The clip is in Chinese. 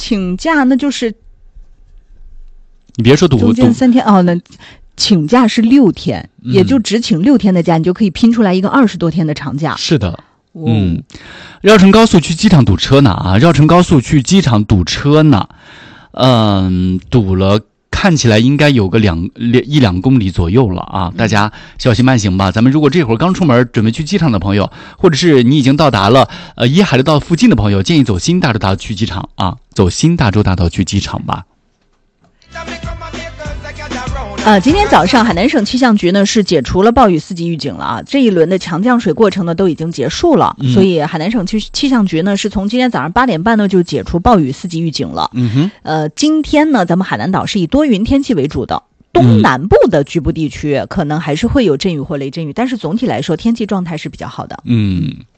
请假那就是你别说堵中间3天哦，那请假是6天，也就只请6天的假，你就可以拼出来一个20多天的长假。 是的。绕城高速去机场堵车呢啊！绕城高速去机场堵车呢，堵了，看起来应该有个1-2公里左右了啊！大家小心慢行吧。咱们如果这会儿刚出门准备去机场的朋友，或者是你已经到达了依海的道附近的朋友，建议走新大洲大道去机场啊，走新大洲大道去机场吧。 今天早上海南省气象局呢是解除了暴雨4级预警了啊，这一轮的强降水过程呢都已经结束了，所以海南省气象局呢是从今天早上8点半呢就解除暴雨4级预警了。今天呢咱们海南岛是以多云天气为主的，东南部的局部地区可能还是会有阵雨或雷阵雨，但是总体来说天气状态是比较好的。